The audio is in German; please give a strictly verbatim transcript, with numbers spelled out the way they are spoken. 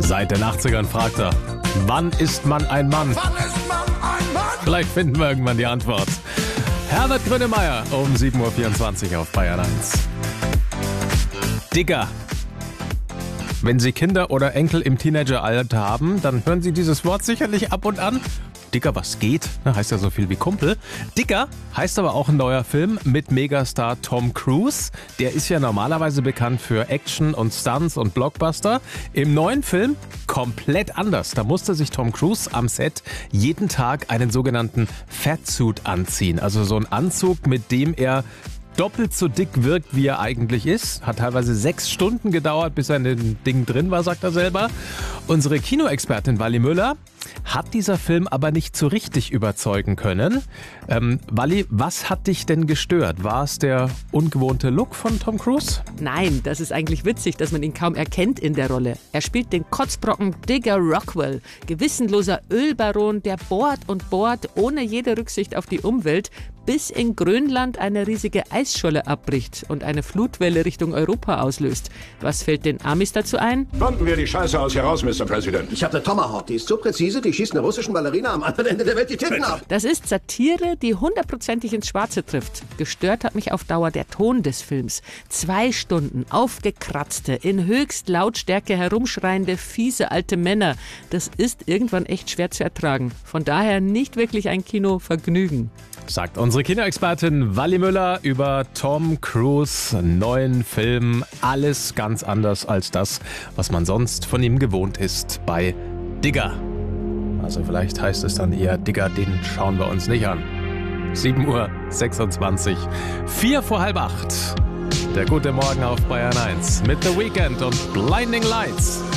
Seit den achtzigern fragt er, wann ist man ein Mann? Wann ist man ein Mann? Vielleicht finden wir irgendwann die Antwort. Herbert Grönemeyer um sieben Uhr vierundzwanzig auf Bayern eins. Digger. Wenn Sie Kinder oder Enkel im Teenageralter haben, dann hören Sie dieses Wort sicherlich ab und an. Dicker, was geht? Heißt ja so viel wie Kumpel. Dicker heißt aber auch ein neuer Film mit Megastar Tom Cruise. Der ist ja normalerweise bekannt für Action und Stunts und Blockbuster. Im neuen Film komplett anders. Da musste sich Tom Cruise am Set jeden Tag einen sogenannten Fatsuit anziehen. Also so ein Anzug, mit dem er doppelt so dick wirkt, wie er eigentlich ist. Hat teilweise sechs Stunden gedauert, bis er in dem Ding drin war, sagt er selber. Unsere Kinoexpertin Wally Müller hat dieser Film aber nicht so richtig überzeugen können. Ähm, Wally, was hat dich denn gestört? War es der ungewohnte Look von Tom Cruise? Nein, das ist eigentlich witzig, dass man ihn kaum erkennt in der Rolle. Er spielt den Kotzbrocken Digger Rockwell, gewissenloser Ölbaron, der bohrt und bohrt, ohne jede Rücksicht auf die Umwelt, bis in Grönland eine riesige Eisscholle abbricht und eine Flutwelle Richtung Europa auslöst. Was fällt den Amis dazu ein? Konnten wir die Scheiße aus hier raus, Mister President? Ich habe eine Tomahawk, die ist so präzise, die schießt einer russischen Ballerina am anderen Ende der Welt die Titten ab. Das ist Satire, die hundertprozentig ins Schwarze trifft. Gestört hat mich auf Dauer der Ton des Films. Zwei Stunden aufgekratzte, in Höchstlautstärke herumschreiende, fiese alte Männer. Das ist irgendwann echt schwer zu ertragen. Von daher nicht wirklich ein Kinovergnügen. Sagt unsere Kinoexpertin Wally Müller über Tom Cruise neuen Film. Alles ganz anders als das, was man sonst von ihm gewohnt ist bei Digger. Also vielleicht heißt es dann eher Digger, den schauen wir uns nicht an. sieben Uhr sechsundzwanzig, vier vor halb acht. Der gute Morgen auf Bayern eins mit The Weeknd und Blinding Lights.